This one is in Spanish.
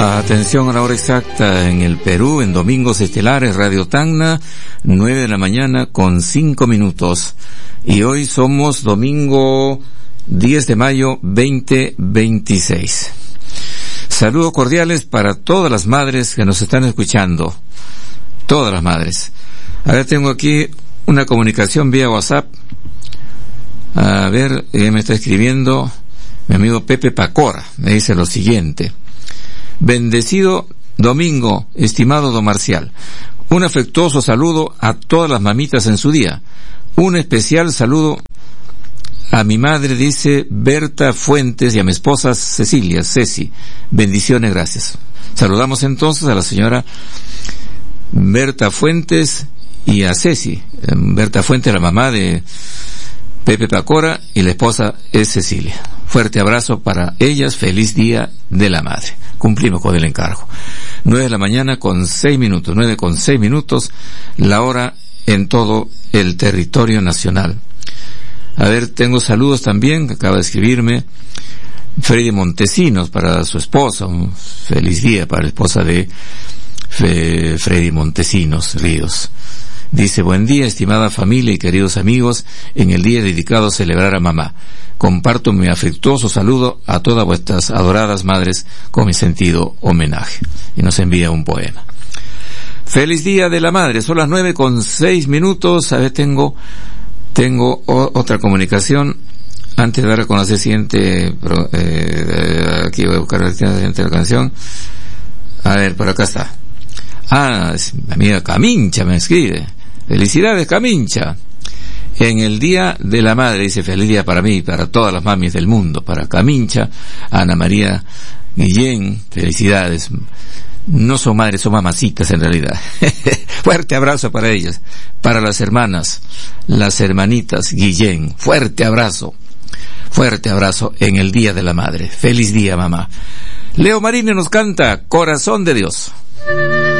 Atención a la hora exacta en el Perú, en Domingos Estelares, Radio Tacna, 9 de la mañana con 5 minutos. Y hoy somos domingo 10 de mayo 2026. Saludos cordiales para todas las madres que nos están escuchando. Todas las madres. A ver, tengo aquí una comunicación vía WhatsApp. A ver, me está escribiendo mi amigo Pepe Pacora. Me dice lo siguiente. Bendecido domingo, estimado don Marcial. Un afectuoso saludo a todas las mamitas en su día. Un especial saludo a mi madre, dice Berta Fuentes, y a mi esposa Cecilia, Ceci. Bendiciones, gracias. Saludamos entonces a la señora Berta Fuentes y a Ceci. Berta Fuentes, la mamá de Pepe Pacora, y la esposa es Cecilia. Fuerte abrazo para ellas, feliz Día de la Madre. Cumplimos con el encargo. 9 de la mañana con 6 minutos, 9 con 6 minutos, la hora en todo el territorio nacional. A ver, tengo saludos también, que acaba de escribirme Freddy Montesinos para su esposa. Un feliz día para la esposa de Freddy Montesinos Ríos. Dice, buen día, estimada familia y queridos amigos, en el día dedicado a celebrar a mamá. Comparto mi afectuoso saludo a todas vuestras adoradas madres con mi sentido homenaje. Y nos envía un poema. Feliz Día de la Madre, son las 9 con 6 minutos. A ver, tengo otra comunicación. Antes de dar a conocer el siguiente, aquí voy a buscar la siguiente canción. A ver, por acá está. Es mi amiga Camincha, me escribe. Felicidades, Camincha. En el Día de la Madre, dice, feliz día para mí y para todas las mamis del mundo. Para Camincha, Ana María Guillén, felicidades. No son madres, son mamacitas en realidad. Fuerte abrazo para ellas. Para las hermanas, las hermanitas Guillén. Fuerte abrazo en el Día de la Madre. Feliz día, mamá. Leo Marine nos canta Corazón de Dios.